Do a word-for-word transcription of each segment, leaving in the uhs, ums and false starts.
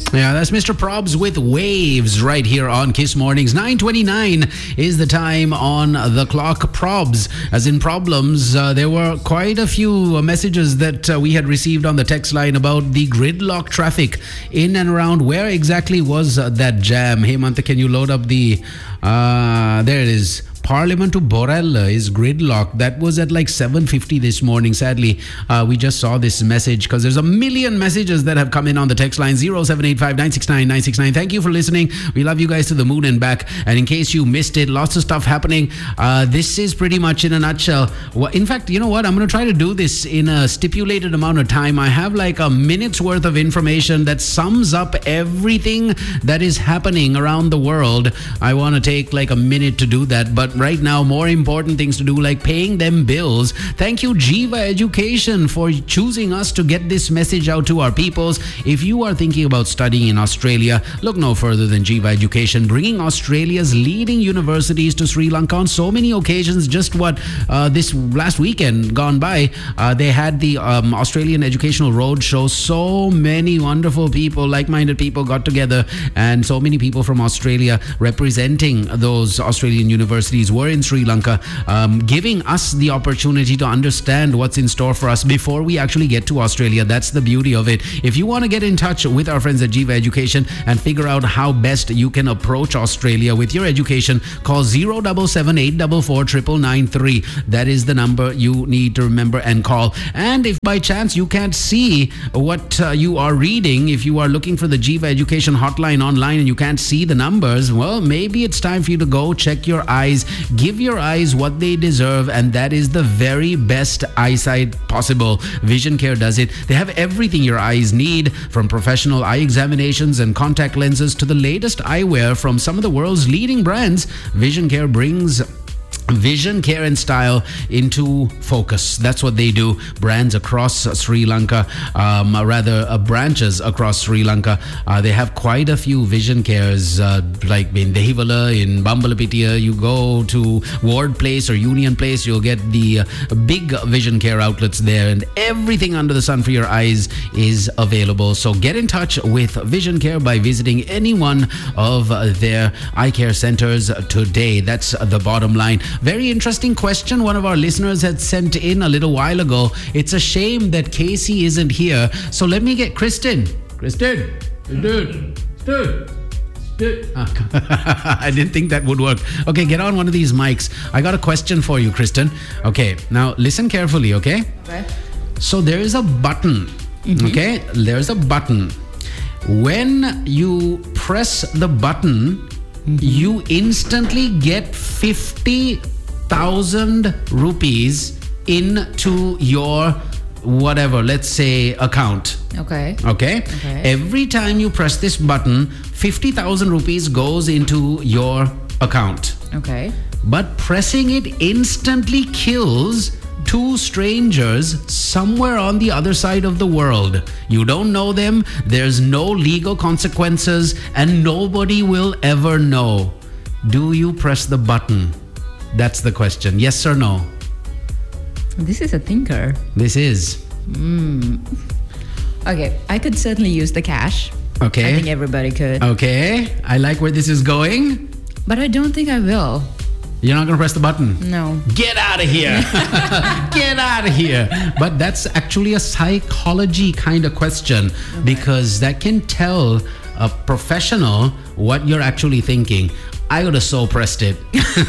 Yeah, that's Mister Probs with Waves right here on Kiss Mornings. nine twenty-nine is the time on the clock. Probs, as in problems. Uh, there were quite a few messages that uh, we had received on the text line about the gridlock traffic in and around. Where exactly was uh, that jam? Hey, Mantha, can you load up the... Uh, there it is. Parliament to Borella is gridlocked. That was at like seven fifty this morning. Sadly, uh, we just saw this message because there's a million messages that have come in on the text line zero seven eight five nine six nine nine six nine. Thank you for listening. We love you guys to the moon and back. And in case you missed it, lots of stuff happening. Uh, this is pretty much in a nutshell. Well, in fact, you know what? I'm going to try to do this in a stipulated amount of time. I have like a minute's worth of information that sums up everything that is happening around the world. I want to take like a minute to do that, but right now, more important things to do, like paying them bills. Thank you, Jiva Education, for choosing us to get this message out to our peoples. If you are thinking about studying in Australia, look no further than Jiva Education, bringing Australia's leading universities to Sri Lanka on so many occasions. Just what uh, this last weekend gone by, uh, they had the um, Australian Educational Roadshow. So many wonderful people, like-minded people got together, and so many people from Australia representing those Australian universities were in Sri Lanka, um, giving us the opportunity to understand what's in store for us before we actually get to Australia. That's the beauty of it. If you want to get in touch with our friends at Jiva Education and figure out how best you can approach Australia with your education, call zero seven seven eight four four nine nine nine three. That is the number you need to remember and call. And if by chance you can't see what uh, you are reading, if you are looking for the Jiva Education hotline online and you can't see the numbers, well, maybe it's time for you to go check your eyes. Give your eyes what they deserve, and that is the very best eyesight possible. Vision Care does it. They have everything your eyes need, from professional eye examinations and contact lenses to the latest eyewear from some of the world's leading brands. Vision Care brings vision care and style into focus. That's what they do. Brands across Sri Lanka, um, rather uh, branches across Sri Lanka. Uh, they have quite a few vision cares, uh, like in Dehivala, in Bambalapitiya. You go to Ward Place or Union Place, you'll get the uh, big vision care outlets there, and everything under the sun for your eyes is available. So get in touch with Vision Care by visiting any one of their eye care centers today. That's the bottom line. Very interesting question one of our listeners had sent in a little while ago. It's a shame that Casey isn't here. So let me get Kristen. Kristen. Kristen. Kristen. I didn't think that would work. Okay, get on one of these mics. I got a question for you, Kristen. Okay, now listen carefully, okay? Okay. So there is a button, mm-hmm. okay? There's a button. When you press the button, mm-hmm. you instantly get fifty thousand rupees into your whatever, let's say, account. Okay. Okay. Okay. Every time you press this button, fifty thousand rupees goes into your account. Okay. But pressing it instantly kills two strangers somewhere on the other side of the world. You don't know them, there's no legal consequences, and nobody will ever know. Do you press the button? That's the question. Yes or no? This is a thinker. This is. Mm. Okay, I could certainly use the cash. Okay. I think everybody could. Okay, I like where this is going. But I don't think I will. You're not going to press the button? No. Get out of here. Get out of here. But that's actually a psychology kind of question, okay, because that can tell a professional what you're actually thinking. I would have so pressed it.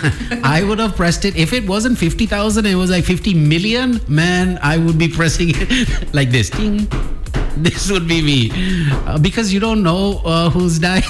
I would have pressed it. If it wasn't fifty thousand, it was like fifty million, man, I would be pressing it like this. Ding. This would be me, uh, because you don't know uh, who's dying.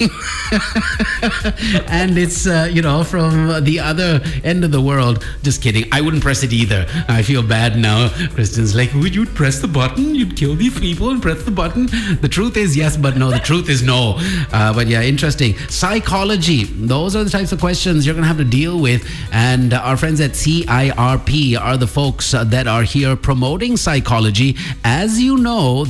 And it's, uh, you know, from the other end of the world. Just kidding. I wouldn't press it either. I feel bad now. Kristen's like, would you press the button? You'd kill these people and press the button? The truth is yes, but no. The truth is no. Uh, but yeah, interesting. Psychology. Those are the types of questions you're going to have to deal with. And uh, our friends at C I R P are the folks uh, that are here promoting psychology. As you know, there are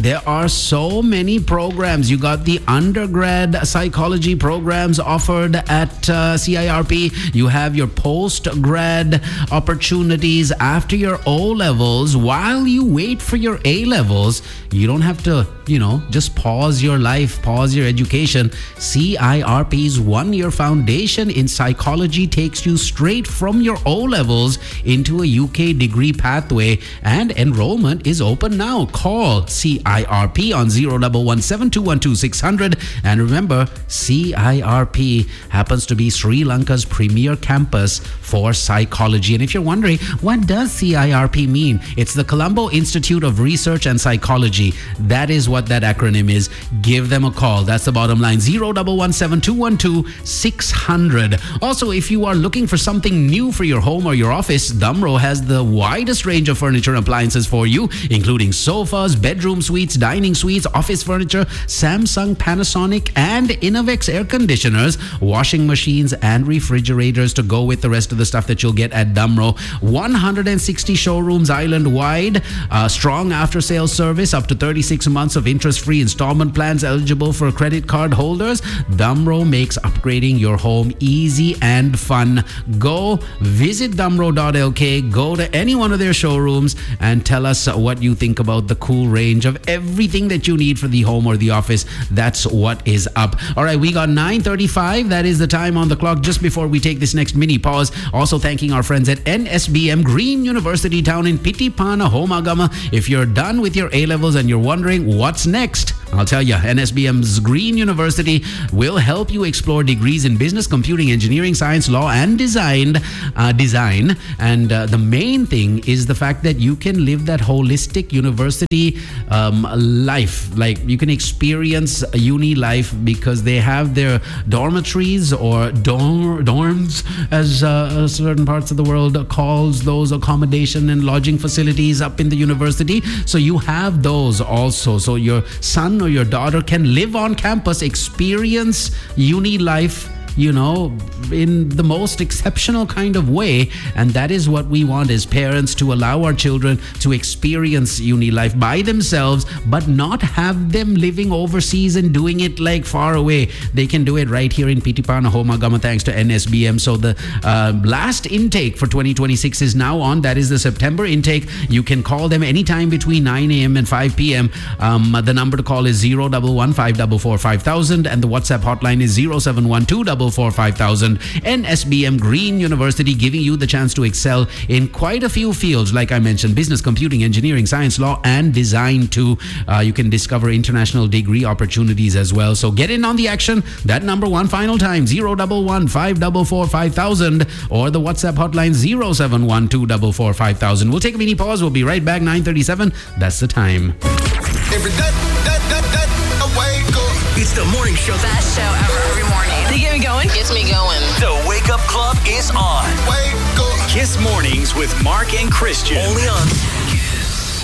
are so many programs. You got the undergrad psychology programs offered at uh, C I R P. You have your post-grad opportunities after your O-levels. While you wait for your A-levels, you don't have to, you know, just pause your life, pause your education. C I R P's one-year foundation in psychology takes you straight from your O-levels into a U K degree pathway, and enrollment is open now. Call C I R P on zero one one seven two one two six zero zero. And remember, C I R P happens to be Sri Lanka's premier campus for psychology. And if you're wondering, what does C I R P mean? It's the Colombo Institute of Research and Psychology. That is what that acronym is. Give them a call. That's the bottom line. zero one one seven two one two six zero zero. Also, if you are looking for something new for your home or your office, Damro has the widest range of furniture and appliances for you, including sofas, bedroom suites, dining suites, office furniture, Samsung, Panasonic, and Innovex air conditioners, washing machines, and refrigerators to go with the rest of the stuff that you'll get at Damro. one hundred sixty showrooms island-wide, uh, strong after-sales service, up to thirty-six months of interest-free installment plans eligible for credit card holders. Damro makes upgrading your home easy and fun. Go visit damro dot l k, go to any one of their showrooms, and tell us what you think about the cool range of everything that you need for the home or the office. That's what is up. All right, we got nine thirty-five. That is the time on the clock just before we take this next mini pause. Also thanking our friends at N S B M Green University down in Pitipana, Homagama. If you're done with your A-levels and you're wondering what's next, I'll tell you, N S B M's Green University will help you explore degrees in business, computing, engineering, science, law, and design. Uh, design. And uh, the main thing is the fact that you can live that holistic university um, life. Like, you can experience a uni life because they have their dormitories, or dorm, dorms, as uh, certain parts of the world calls those accommodation and lodging facilities up in the university. So you have those also. So your son or your daughter can live on campus, experience uni life, you know, in the most exceptional kind of way. And that is what we want as parents, to allow our children to experience uni life by themselves, but not have them living overseas and doing it like far away. They can do it right here in Pitipana, Homagama, thanks to N S B M. So the uh, last intake for twenty twenty-six is now on. That is the September intake. You can call them anytime between nine a.m. and five p.m. Um, the number to call is zero one one five four four five thousand, and the WhatsApp hotline is zero seven one two four four five thousand. N S B M Green University, giving you the chance to excel in quite a few fields, like I mentioned: business, computing, engineering, science, law, and design too. Uh, you can discover international degree opportunities as well. So get in on the action. That number one final time, zero one one five four four five thousand, or the WhatsApp hotline zero seven one two four four five thousand. We'll take a mini pause. We'll be right back. nine thirty-seven. That's the time. Every day, that, that, that, I wake up. It's the morning show. Best show ever every morning. They get me going. Gets me going. The Wake Up Club is on. Wake up. Kiss Mornings with Mark and Christian. Only on Kiss.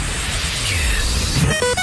Kiss.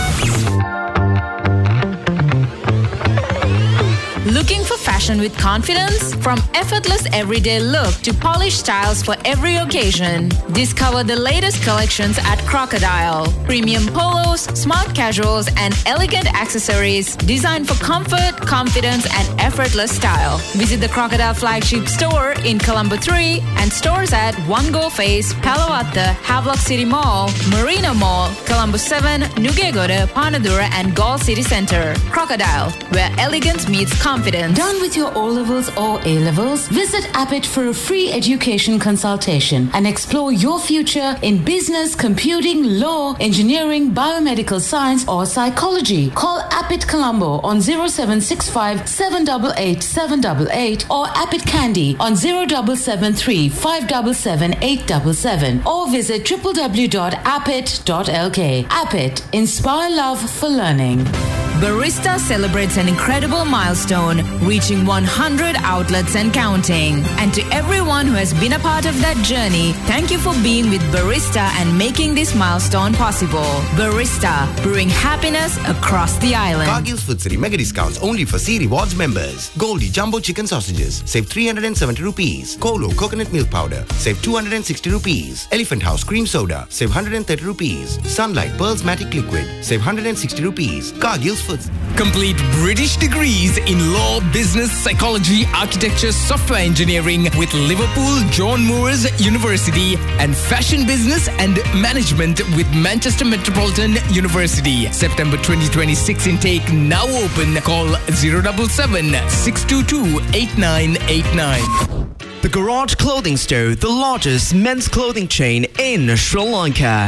Looking for fashion with confidence? From effortless everyday look to polished styles for every occasion, discover the latest collections at Crocodile. Premium polos, smart casuals, and elegant accessories designed for comfort, confidence, and effortless style. Visit the Crocodile flagship store in Colombo three and stores at One Go Face, Palo Alto, Havelock City Mall, Marina Mall, Colombo seven, Nugegoda, Panadura, and Gall City Center. Crocodile, where elegance meets confidence. Done with your O-levels or A-levels? Visit Appit for a free education consultation and explore your future in business, computing, law, engineering, biomedical science, or psychology. Call Appit Colombo on zero seven six five seven eight eight seven eight eight or Appit Candy on zero seven seven three five seven seven eight seven seven, or visit w w w dot appit dot l k. Appit, inspire love for learning. Barista celebrates an incredible milestone, reaching one hundred outlets and counting. And to everyone who has been a part of that journey, thank you for being with Barista and making this milestone possible. Barista, brewing happiness across the island. Cargill's Food City mega discounts only for C Rewards members. Goldie Jumbo Chicken Sausages, save three hundred seventy rupees. Kolo Coconut Milk Powder, save two hundred sixty rupees. Elephant House Cream Soda, save one hundred thirty rupees. Sunlight Pearls Matic Liquid, save one hundred sixty rupees. Cargill's Food. Complete British degrees in law, business, psychology, architecture, software engineering with Liverpool John Moores University and fashion business and management with Manchester Metropolitan University. September twenty twenty-six intake now open. Call zero seven seven, six two two, eight nine eight nine. The Garage Clothing Store, the largest men's clothing chain in Sri Lanka.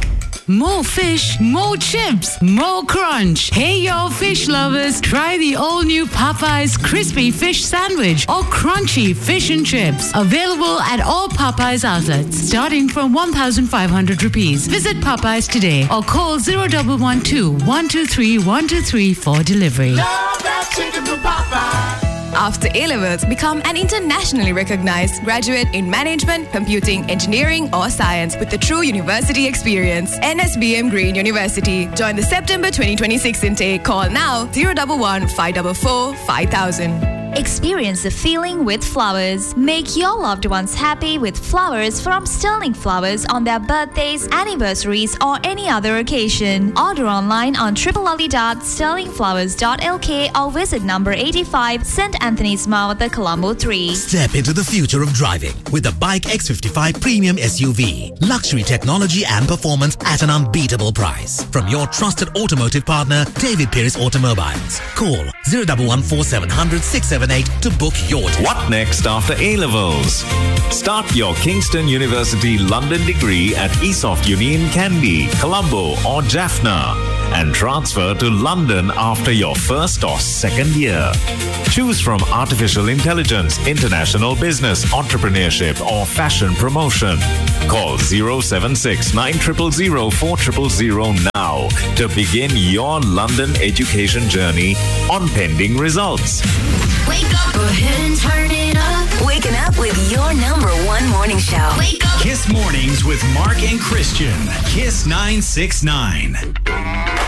More fish, more chips, more crunch. Hey, y'all fish lovers, try the all-new Popeyes Crispy Fish Sandwich or Crunchy Fish and Chips. Available at all Popeyes outlets, starting from one thousand five hundred rupees. Visit Popeyes today or call zero one one two, one two three, one two three for delivery. Love that chicken from Popeye. After A-Levels, become an internationally recognized graduate in management, computing, engineering, or science with the true university experience. N S B M Green University. Join the September twenty twenty-six intake. Call now zero one one, five four four, five thousand. Experience the feeling with flowers. Make your loved ones happy with flowers from Sterling Flowers on their birthdays, anniversaries, or any other occasion. Order online on w w w dot sterling flowers dot l k or visit number eighty-five Saint Anthony's Mouth, Colombo three. Step into the future of driving with the Bike X fifty-five Premium S U V. Luxury technology and performance at an unbeatable price. From your trusted automotive partner, David Pierce Automobiles. Call zero one one four seven zero zero six seven eight to book your test. What next after A-Levels? Start your Kingston University London degree at ESOFT Union Canby, Colombo or Jaffna and transfer to London after your first or second year. Choose from artificial intelligence, international business, entrepreneurship or fashion promotion. Call zero seven six, nine zero zero, four zero zero now to begin your London education journey on pending results. Wake up, go ahead and turn it up. Waking up with your number one morning show. Kiss Mornings with Mark and Christian. Kiss nine six nine.